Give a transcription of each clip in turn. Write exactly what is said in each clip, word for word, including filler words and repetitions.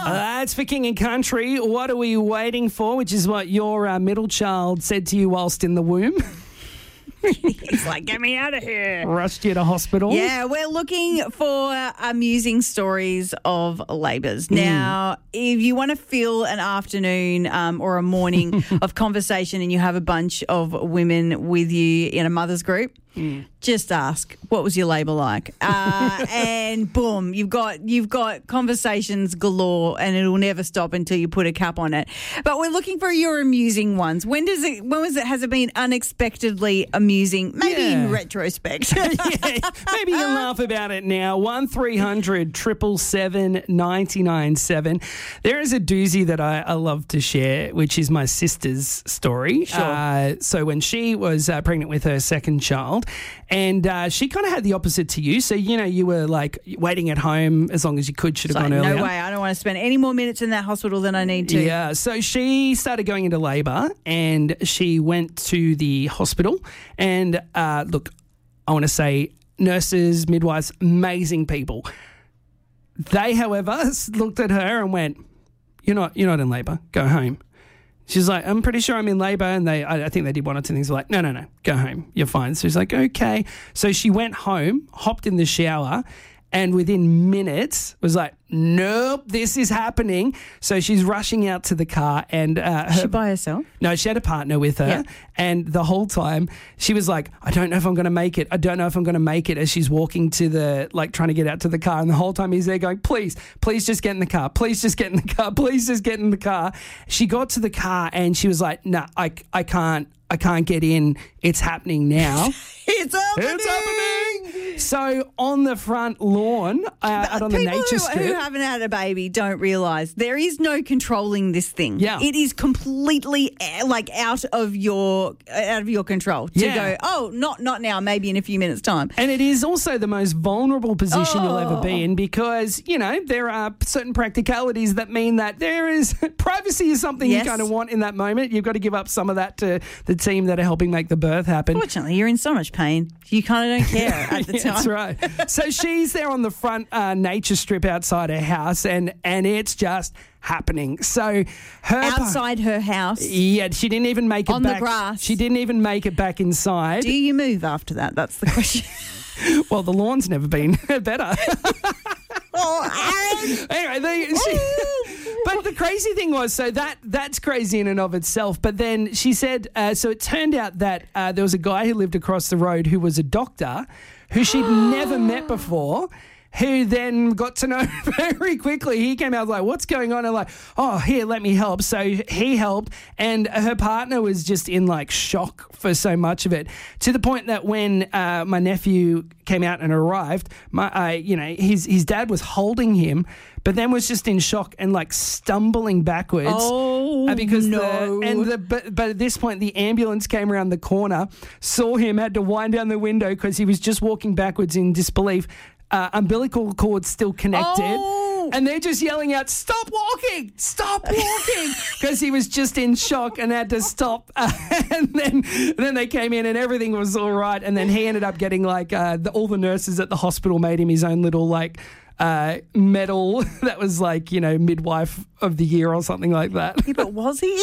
That's for King and Country. What are we waiting for? Which is what your uh, middle child said to you whilst in the womb. He's like, get me out of here. Rushed you to hospital. Yeah, we're looking for amusing stories of labours. Now, if you want to fill an afternoon um, or a morning of conversation and you have a bunch of women with you in a mother's group, mm. just ask, what was your labour like? Uh, and boom, you've got you've got conversations galore, and it'll never stop until you put a cap on it. But we're looking for your amusing ones. When does it? When was it? Has it been unexpectedly amusing? Maybe yeah. in retrospect. yeah, maybe you laugh about it now. One three hundred triple seven ninety nine seven. There is a doozy that I, I love to share, which is my sister's story. Sure. Uh, so when she was uh, pregnant with her second child, and uh, she kind of had the opposite to you. So, you know, you were like waiting at home as long as you could, should have like, gone earlier. No way, I don't want to spend any more minutes in that hospital than I need to. Yeah, so she started going into labour and she went to the hospital. And uh, look, I want to say nurses, midwives, amazing people. They, however, looked at her and went, you're not, you're not in labour, go home. She's like, I'm pretty sure I'm in labour. And they, I, I think they did one or two things. They're like, no, no, no, go home. You're fine. So she's like, okay. So she went home, hopped in the shower, and within minutes was like, nope, this is happening. So she's rushing out to the car and uh, her, she by herself? No, she had a partner with her. Yeah. And the whole time she was like, I don't know if I'm going to make it. I don't know if I'm going to make it, as she's walking to the, like trying to get out to the car. And the whole time he's there going, please, please just get in the car. Please just get in the car. Please just get in the car. She got to the car and she was like, no, nah, I, I can't. I can't get in. It's happening now. It's happening. It's happening. So on the front lawn, uh, out on the nature who, strip. who haven't had a baby don't realise there is no controlling this thing. Yeah. It is completely uh, like out of your out of your control to Yeah. go, oh, not not now, maybe in a few minutes' time. And it is also the most vulnerable position Oh. you'll ever be in because, you know, there are certain practicalities that mean that there is privacy is something Yes. you kind of want in that moment. You've got to give up some of that to the team that are helping make the birth happen. Fortunately, you're in so much pain. You kind of don't care at the Yeah, time. that's right. So she's there on the front uh, nature strip outside her house and, and it's just happening. So her Outside her house. Yeah, she didn't even make it On the back. grass. She didn't even make it back inside. Do you move after that? That's the question. Well, the lawn's never been better. Oh, Aaron. Anyway, they, she, but the crazy thing was, so that that's crazy in and of itself. But then she said, uh, so it turned out that uh, there was a guy who lived across the road who was a doctor who she'd never met before, who then got to know very quickly. He came out like, what's going on? And like, oh, here, let me help. So he helped. And her partner was just in like shock for so much of it, to the point that when uh, my nephew came out and arrived, my, uh, you know, his, his dad was holding him, but then was just in shock and like stumbling backwards. Oh, uh, because no. The, and the, but, but at this point, the ambulance came around the corner, saw him, had to wind down the window because he was just walking backwards in disbelief. Uh, umbilical cord still connected. Oh. And they're just yelling out, stop walking, stop walking, because he was just in shock and had to stop. Uh, and then then they came in and everything was all right. And then he ended up getting like uh, the, all the nurses at the hospital made him his own little like uh, medal that was like, you know, midwife of the year or something like that. Yeah, but was he?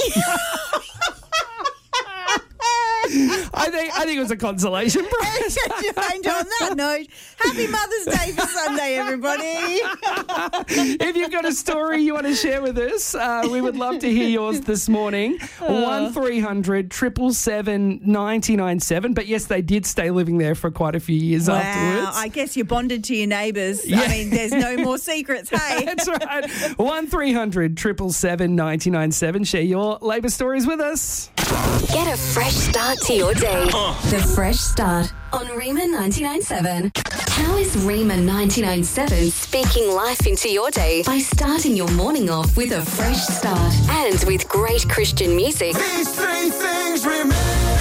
I think I think it was a consolation prize. And on that note, happy Mother's Day for Sunday, everybody. If you've got a story you want to share with us, uh, we would love to hear yours this morning. One three hundred triple seven ninety nine seven. But yes, they did stay living there for quite a few years Wow, afterwards. I guess you're bonded to your neighbours. Yeah. I mean, there's no more secrets, hey? That's right. One three hundred triple seven ninety nine seven. Share your labour stories with us. Get a fresh start to your day. Uh. The Fresh Start on Rima ninety-nine point seven. How is Rima ninety-nine point seven speaking life into your day by starting your morning off with a fresh start and with great Christian music? These three things remain.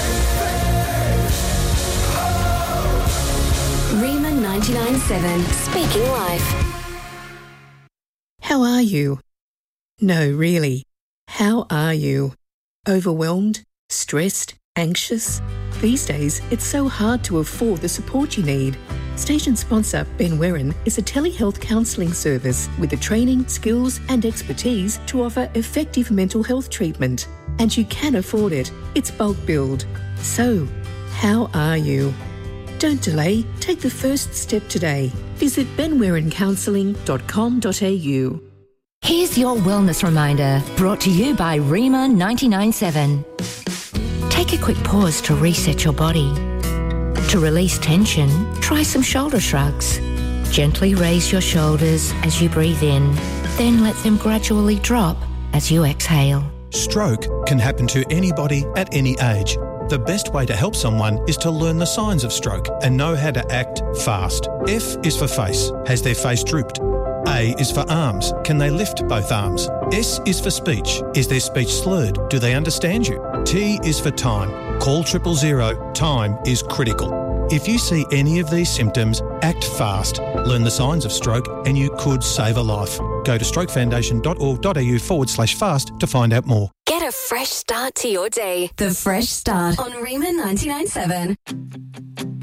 Rima ninety-nine point seven, speaking life. How are you? No, really. How are you? Overwhelmed? Stressed? Anxious? These days, it's so hard to afford the support you need. Station sponsor Ben Werran is a telehealth counselling service with the training, skills and expertise to offer effective mental health treatment. And you can afford it. It's bulk billed. So, how are you? Don't delay. Take the first step today. Visit ben werran counselling dot com dot a u. Here's your wellness reminder, brought to you by Rima ninety-nine point seven. Take a quick pause to reset your body. To release tension, try some shoulder shrugs. Gently raise your shoulders as you breathe in, then let them gradually drop as you exhale. Stroke can happen to anybody at any age. The best way to help someone is to learn the signs of stroke and know how to act fast. F is for face. Has their face drooped? A is for arms. Can they lift both arms? S is for speech. Is their speech slurred? Do they understand you? T is for time. Call triple zero. Time is critical. If you see any of these symptoms, act fast. Learn the signs of stroke and you could save a life. Go to strokefoundation.org.au forward slash fast to find out more. Get a fresh start to your day. The Fresh Start on Rima ninety-nine point seven.